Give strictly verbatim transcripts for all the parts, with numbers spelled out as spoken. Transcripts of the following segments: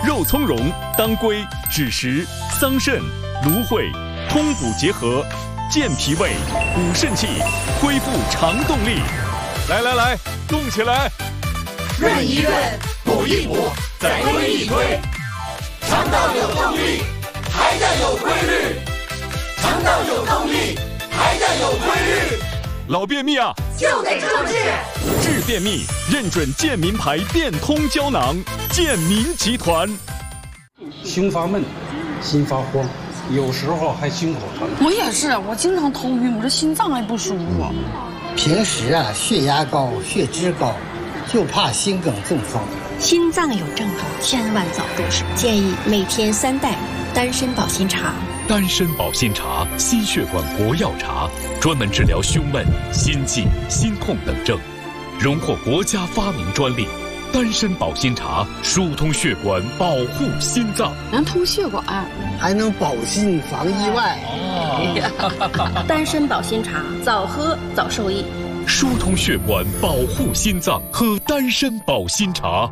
肉苁蓉、当归、枳实、桑葚、芦荟，通补结合，健脾胃、补肾气，恢复肠动力。来来来，动起来！ 润一润，补一补，再推一推，肠道有动力，排便有规律，肠道有动力，排便有规律。 老便秘啊， 就得周治。 治便秘，认准健民牌变通胶囊，健民集团。 胸发闷，心发慌，有时候还心口疼。 我也是，我经常头晕，我这心脏还不舒服。 平时啊，血压高，血脂高，就怕心梗中风。 心脏有症状，千万早重视。建议每天三袋丹参保心茶。 丹参保心茶，心血管国药茶，专门治疗胸闷、心悸、心痛等症，荣获国家发明专利。丹参保心茶疏通血管，保护心脏， 能通血管， 还能保心防意外。 哦、丹参保心茶，早喝早受益。 疏通血管，保护心脏，喝丹参保心茶。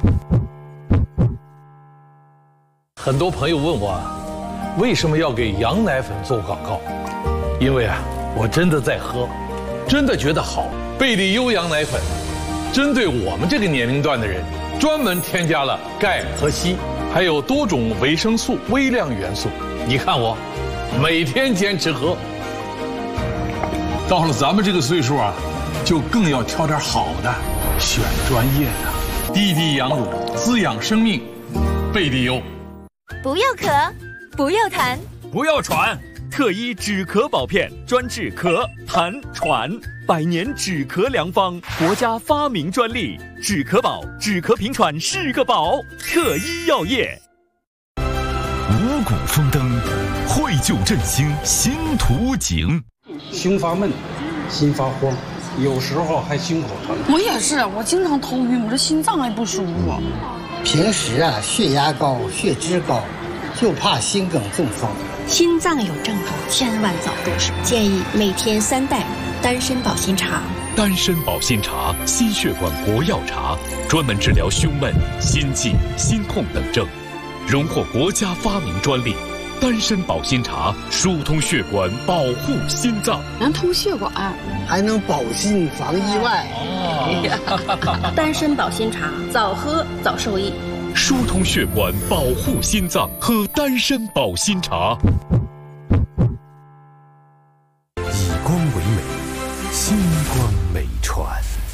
很多朋友问我，为什么要给羊奶粉做广告？因为啊，我真的在喝，真的觉得好。贝利优羊奶粉，针对我们这个年龄段的人，专门添加了钙和硒，还有多种维生素、微量元素。你看我，每天坚持喝。到了咱们这个岁数啊，就更要挑点好的，选专业的。滴滴羊乳，滋养生命，贝利优。 不要咳，不要痰， 不要喘，特医止咳宝片，专治咳、痰、喘，百年止咳良方，国家发明专利。止咳宝，止咳平喘是个宝。特医药业。 五谷丰登，惠救振兴新图景。 胸发闷，心发慌，有时候还心口疼。 我也是，我经常头晕，我这心脏还不舒服。 平时啊，血压高，血脂高，就怕心梗中风。 心脏有症状，千万早重视。建议每天三袋丹参保心茶。 丹参保心茶，心血管国药茶，专门治疗胸闷、心悸、心痛等症，荣获国家发明专利。丹参保心茶疏通血管，保护心脏， 能通血管， 还能保心防意外。 哦、丹参保心茶，早喝早受益。 疏通血管，保护心脏，喝丹参保心茶。 以光为美，星光美传。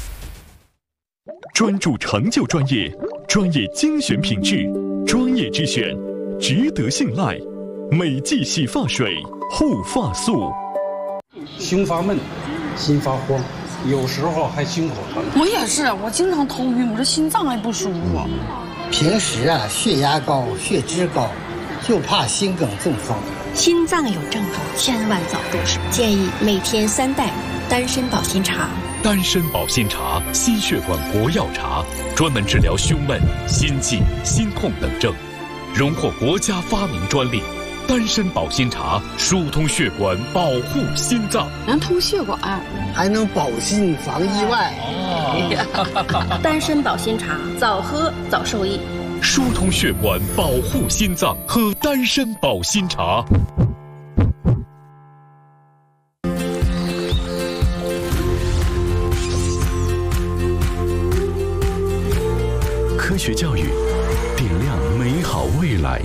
专注成就专业，专业精选品质，专业之选，值得信赖。美记洗发水、护发素。 胸发闷，心发慌，有时候还心口疼。 我也是，我经常头晕，我这心脏还不舒服。 平时啊，血压高，血脂高，就怕心梗中风。 心脏有症状，千万早重视。建议每天三袋丹参保心茶。 丹参保心茶，心血管国药茶，专门治疗胸闷、心悸、心痛等症，荣获国家发明专利。丹参保心茶疏通血管，保护心脏， 能通血管， 还能保心防意外。 哦、丹参保心茶，早喝早受益。 疏通血管，保护心脏，喝丹参保心茶。 科学教育，点亮美好未来。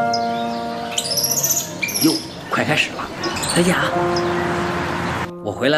哟，快开始了！哎呀，我回来了。